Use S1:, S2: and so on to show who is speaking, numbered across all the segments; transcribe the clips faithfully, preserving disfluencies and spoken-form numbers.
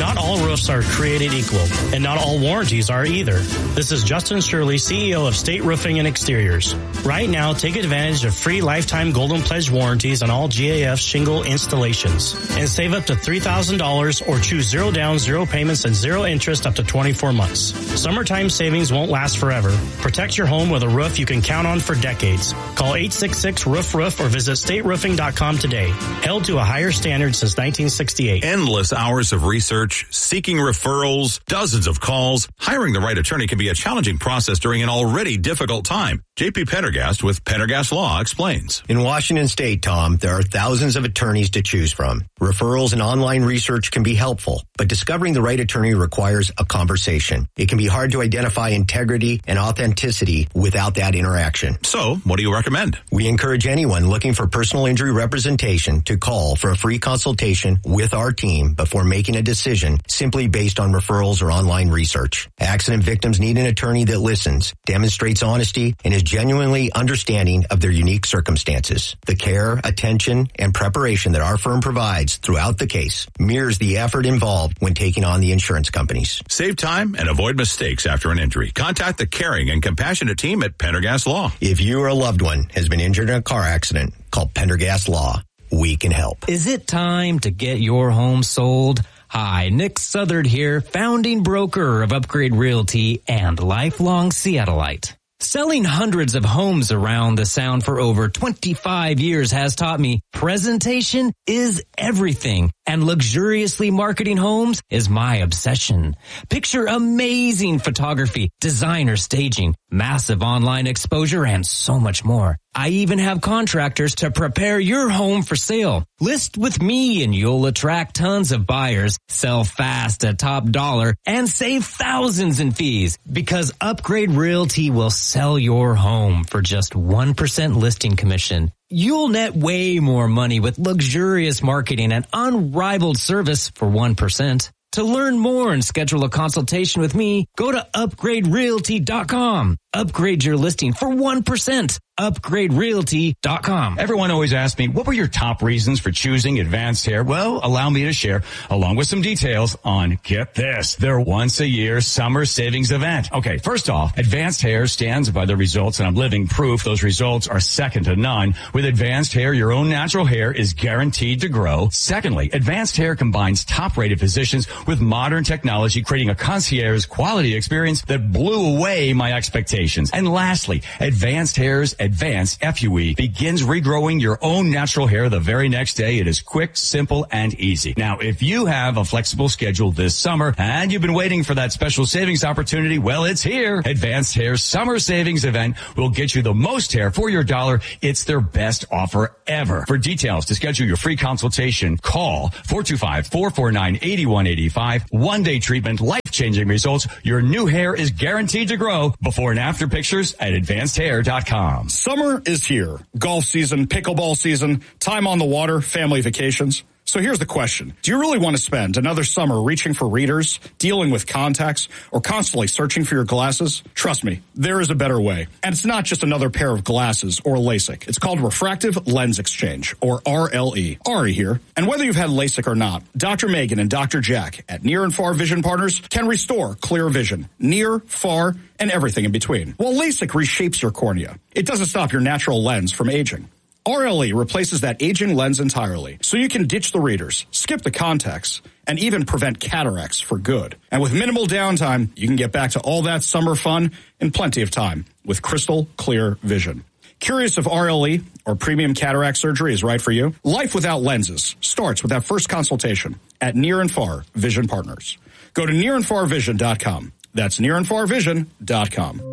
S1: Not all roofs are created equal, and not all warranties are either. This is Justin Shirley, C E O of State Roofing and Exteriors. Right now, take advantage of free lifetime Golden Pledge warranties on all G A F shingle installations and save up to three thousand dollars or choose zero down, zero payments, and zero interest up to twenty-four months. Summertime savings won't last forever. Protect your home with a roof you can count on for decades. Call eight six six, roof roof or visit state roofing dot com today. Held to a higher standard since nineteen sixty-eight.
S2: Endless hours of research, seeking referrals, dozens of calls. Hiring the right attorney can be a challenging process during an already difficult time. J P Pendergast with Pendergast Law explains.
S3: In Washington State, Tom, there are thousands of attorneys to choose from. Referrals and online research can be helpful, but discovering the right attorney requires a conversation. It can be hard to identify integrity and authenticity without that interaction.
S2: So, what do you recommend?
S3: We encourage anyone looking for personal injury representation to call for a free consultation with our team before making a decision simply based on referrals or online research. Accident victims need an attorney that listens, demonstrates honesty, and is genuinely understanding of their unique circumstances. The care, attention, and preparation that our firm provides throughout the case mirrors the effort involved when taking on the insurance companies.
S2: Save time and avoid mistakes after an injury. Contact the caring and compassionate team at Pendergast Law.
S3: If you or a loved one has been injured in a car accident, call Pendergast Law. We can help.
S4: Is it time to get your home sold? Hi, Nick Southard here, founding broker of Upgrade Realty and lifelong Seattleite. Selling hundreds of homes around the Sound for over twenty-five years has taught me presentation is everything, and luxuriously marketing homes is my obsession. Picture amazing photography, designer staging, massive online exposure, and so much more. I even have contractors to prepare your home for sale. List with me and you'll attract tons of buyers, sell fast at top dollar, and save thousands in fees because Upgrade Realty will sell your home for just one percent listing commission. You'll net way more money with luxurious marketing and unrivaled service for one percent. To learn more and schedule a consultation with me, go to upgrade realty dot com. Upgrade your listing for one percent. upgrade realty dot com.
S5: Everyone always asks me, what were your top reasons for choosing Advanced Hair? Well, allow me to share, along with some details on, get this, their once-a-year summer savings event. Okay, first off, Advanced Hair stands by the results, and I'm living proof those results are second to none. With Advanced Hair, your own natural hair is guaranteed to grow. Secondly, Advanced Hair combines top-rated physicians with modern technology, creating a concierge quality experience that blew away my expectations. And lastly, Advanced Hair's Advanced F U E begins regrowing your own natural hair the very next day. It is quick, simple, and easy. Now, if you have a flexible schedule this summer and you've been waiting for that special savings opportunity, well, it's here. Advanced Hair's Summer Savings Event will get you the most hair for your dollar. It's their best offer ever. For details to schedule your free consultation, call four two five, four four nine, eight one eight five. One-day treatment, life-changing results. Your new hair is guaranteed to grow. Before and after pictures at advanced hair dot com.
S6: Summer is here. Golf season, pickleball season, time on the water, family vacations. So here's the question. Do you really want to spend another summer reaching for readers, dealing with contacts, or constantly searching for your glasses? Trust me, there is a better way. And it's not just another pair of glasses or LASIK. It's called Refractive Lens Exchange, or R L E. Ari here. And whether you've had LASIK or not, Doctor Megan and Doctor Jack at Near and Far Vision Partners can restore clear vision, near, far, and everything in between. While LASIK reshapes your cornea, it doesn't stop your natural lens from aging. R L E replaces that aging lens entirely, so you can ditch the readers, skip the contacts, and even prevent cataracts for good. And with minimal downtime, you can get back to all that summer fun in plenty of time with crystal clear vision. Curious if R L E or premium cataract surgery is right for you? Life without lenses starts with that first consultation at Near and Far Vision Partners. Go to near and far vision dot com. That's near and far vision dot com.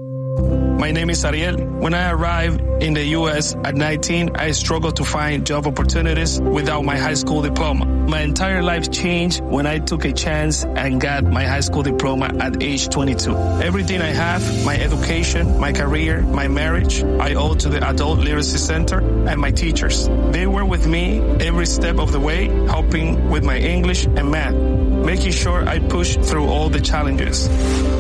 S7: My name is Ariel. When I arrived in the U S at nineteen, I struggled to find job opportunities without my high school diploma. My entire life changed when I took a chance and got my high school diploma at age twenty-two. Everything I have, my education, my career, my marriage, I owe to the Adult Literacy Center and my teachers. They were with me every step of the way, helping with my English and math, making sure I pushed through all the challenges.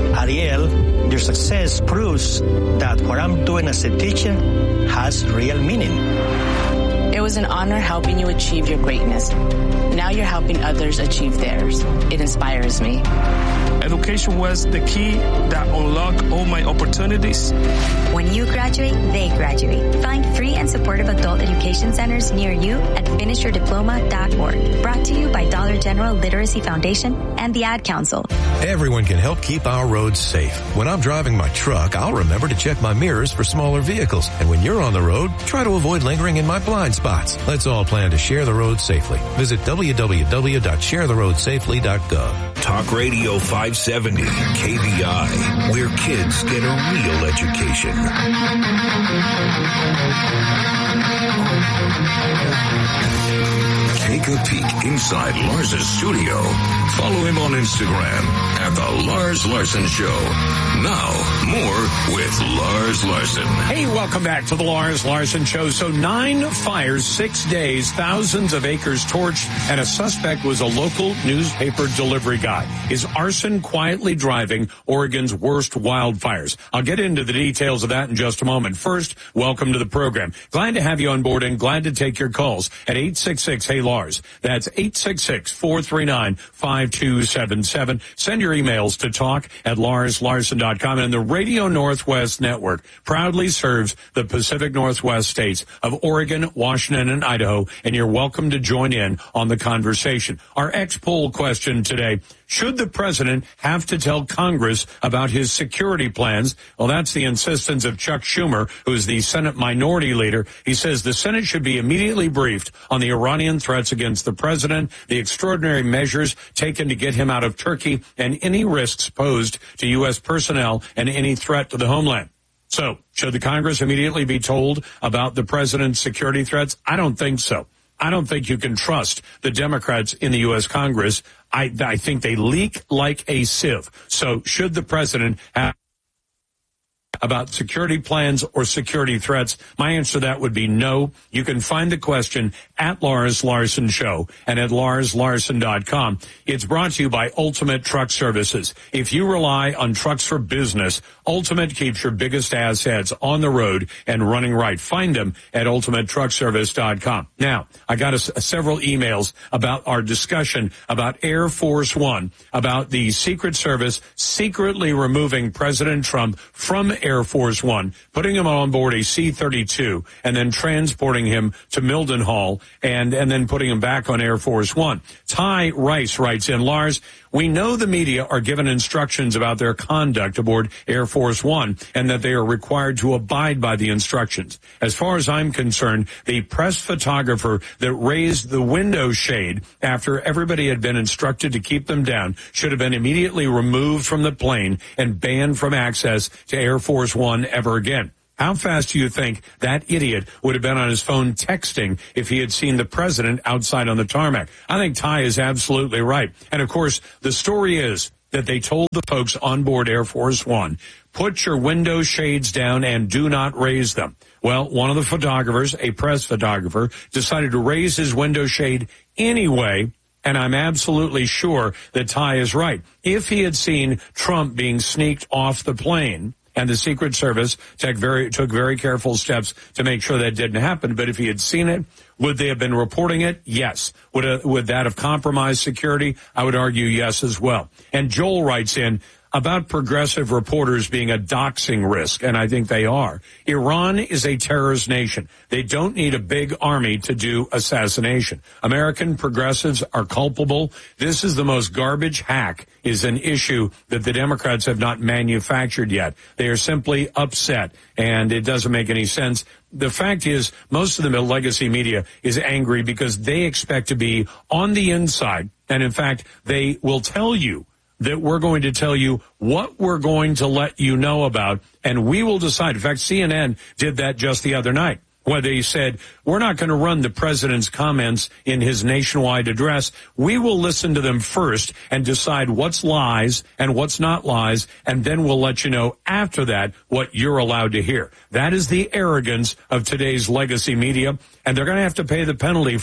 S8: Ariel, your success proves that what I'm doing as a teacher has real meaning.
S9: It was was an honor helping you achieve your greatness. Now you're helping others achieve theirs. It inspires me.
S7: Education was the key that unlocked all my opportunities.
S10: When you graduate, they graduate. Find free and supportive adult education centers near you at finish your diploma dot org. Brought to you by Dollar General Literacy Foundation and the Ad Council.
S11: Everyone can help keep our roads safe. When I'm driving my truck, I'll remember to check my mirrors for smaller vehicles. And when you're on the road, try to avoid lingering in my blind spots. Let's all plan to share the road safely. Visit w w w dot share the road safely dot gov.
S12: Talk Radio five seventy, K B I, where kids get a real education. Take a peek inside Lars's studio. Follow him on Instagram at The Lars Larson Show. Now, more with Lars Larson.
S13: Hey, welcome back to The Lars Larson Show. So nine fires, six days, thousands of acres torched, and a suspect was a local newspaper delivery guy. Is arson quietly driving Oregon's worst wildfires? I'll get into the details of that in just a moment. First, welcome to the program. Glad to have you on board and glad to take your calls at eight six six, hey Lars. That's eight six six, four three nine, five two seven seven. Send your emails to talk at lars larson dot com. And the Radio Northwest Network proudly serves the Pacific Northwest states of Oregon, Washington, and Idaho. And you're welcome to join in on the conversation. Our ex-poll question today: should the president have to tell Congress about his security plans? Well, that's the insistence of Chuck Schumer, who is the Senate Minority Leader. He says the Senate should be immediately briefed on the Iranian threats against the president, the extraordinary measures taken to get him out of Turkey, and any risks posed to U S personnel and any threat to the homeland. So, should the Congress immediately be told about the president's security threats? I don't think so. I don't think you can trust the Democrats in the U S Congress. I, I think they leak like a sieve. So should the president have about security plans or security threats? My answer to that would be no. You can find the question at Lars Larson Show and at lars larson dot com. It's brought to you by Ultimate Truck Services. If you rely on trucks for business, Ultimate keeps your biggest assets on the road and running right. Find them at ultimate truck service dot com. Now, I got a, a several emails about our discussion about Air Force One, about the Secret Service secretly removing President Trump from Air Force One, putting him on board a C thirty-two, and then transporting him to Mildenhall, and, and then putting him back on Air Force One. Ty Rice writes in, Lars, we know the media are given instructions about their conduct aboard Air Force One and that they are required to abide by the instructions. As far as I'm concerned, the press photographer that raised the window shade after everybody had been instructed to keep them down should have been immediately removed from the plane and banned from access to Air Force One ever again. How fast do you think that idiot would have been on his phone texting if he had seen the president outside on the tarmac? I think Ty is absolutely right. And, of course, the story is that they told the folks on board Air Force One, put your window shades down and do not raise them. Well, one of the photographers, a press photographer, decided to raise his window shade anyway. And I'm absolutely sure that Ty is right. If he had seen Trump being sneaked off the plane, and the Secret Service took very, took very careful steps to make sure that didn't happen. But if he had seen it, would they have been reporting it? Yes. Would, a, would that have compromised security? I would argue yes as well. And Joel writes in about progressive reporters being a doxing risk, and I think they are. Iran is a terrorist nation. They don't need a big army to do assassination. American progressives are culpable. This is the most garbage hack is an issue that the Democrats have not manufactured yet. They are simply upset, and it doesn't make any sense. The fact is, most of the legacy media is angry because they expect to be on the inside, and in fact, they will tell you that we're going to tell you what we're going to let you know about, and we will decide. In fact, C N N did that just the other night, where they said, we're not going to run the president's comments in his nationwide address. We will listen to them first and decide what's lies and what's not lies, and then we'll let you know after that what you're allowed to hear. That is the arrogance of today's legacy media, and they're going to have to pay the penalty for it.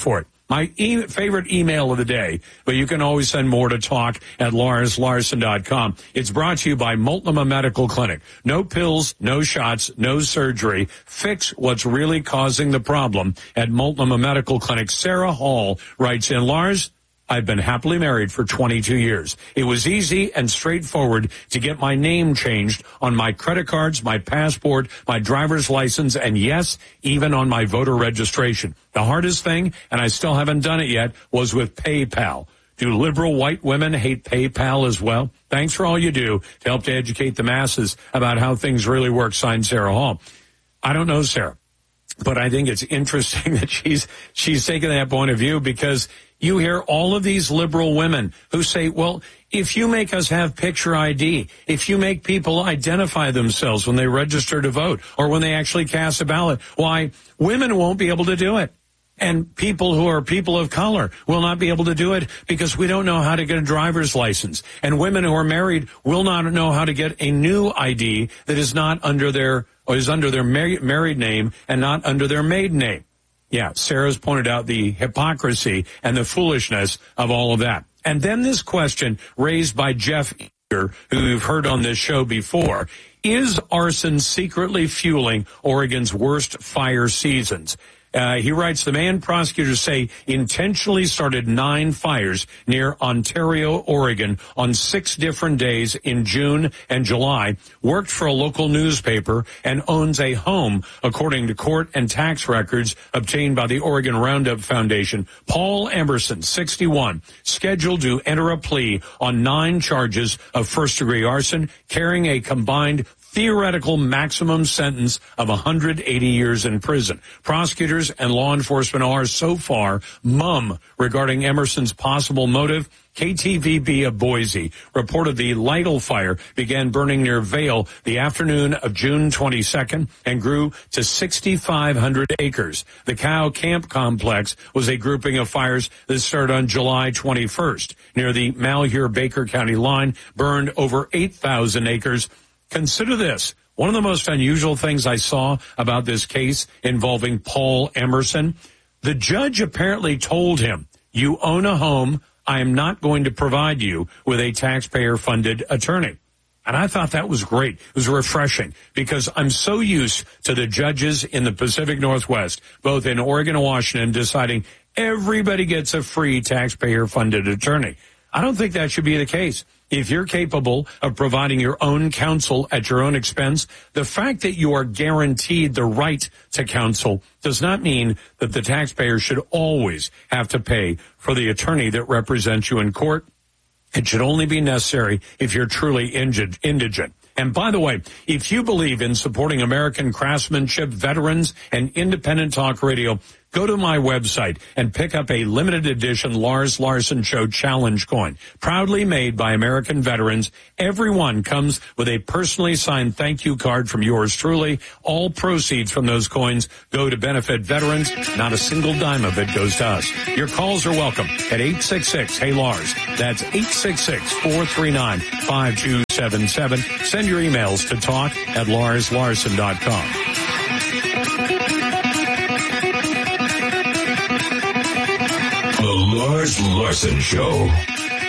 S13: My e- favorite email of the day, but you can always send more to talk at lars larson dot com. It's brought to you by Multnomah Medical Clinic. No pills, no shots, no surgery. Fix what's really causing the problem at Multnomah Medical Clinic. Sarah Hall writes in, Lars, I've been happily married for twenty-two years. It was easy and straightforward to get my name changed on my credit cards, my passport, my driver's license, and yes, even on my voter registration. The hardest thing, and I still haven't done it yet, was with PayPal. Do liberal white women hate PayPal as well? Thanks for all you do to help to educate the masses about how things really work. Signed, Sarah Hall. I don't know, Sarah, but I think it's interesting that she's she's taking that point of view, because you hear all of these liberal women who say, well, if you make us have picture I D, if you make people identify themselves when they register to vote or when they actually cast a ballot, why, women won't be able to do it. And people who are people of color will not be able to do it because we don't know how to get a driver's license. And women who are married will not know how to get a new I D that is not under their, or is under their mar- married name and not under their maiden name. Yeah, Sarah's pointed out the hypocrisy and the foolishness of all of that. And then this question raised by Jeff Eager, who you've heard on this show before, is arson secretly fueling Oregon's worst fire seasons? Uh, he writes, the man prosecutors say intentionally started nine fires near Ontario, Oregon on six different days in June and July, worked for a local newspaper, and owns a home, according to court and tax records obtained by the Oregon Roundup Foundation. Paul Emerson, sixty-one, scheduled to enter a plea on nine charges of first-degree arson, carrying a combined theoretical maximum sentence of one hundred eighty years in prison. Prosecutors and law enforcement are so far mum regarding Emerson's possible motive. K T V B of Boise reported the Lytle fire began burning near Vail the afternoon of June twenty-second and grew to six thousand five hundred acres. The Cow Camp Complex was a grouping of fires that started on July twenty-first. Near the Malheur-Baker County line, burned over eight thousand acres. Consider this. One of the most unusual things I saw about this case involving Paul Emerson, the judge apparently told him, you own a home, I am not going to provide you with a taxpayer-funded attorney. And I thought that was great. It was refreshing, because I'm so used to the judges in the Pacific Northwest, both in Oregon and Washington, deciding everybody gets a free taxpayer-funded attorney. I don't think that should be the case. If you're capable of providing your own counsel at your own expense, the fact that you are guaranteed the right to counsel does not mean that the taxpayer should always have to pay for the attorney that represents you in court. It should only be necessary if you're truly indigent. And by the way, if you believe in supporting American craftsmanship, veterans, and independent talk radio, go to my website and pick up a limited edition Lars Larson Show Challenge coin. Proudly made by American veterans. Every one comes with a personally signed thank you card from yours truly. All proceeds from those coins go to benefit veterans. Not a single dime of it goes to us. Your calls are welcome at eight six six, hey Lars. That's eight six six, four three nine, five two seven seven. Send your emails to talk at lars larson dot com.
S12: The Lars Larson Show.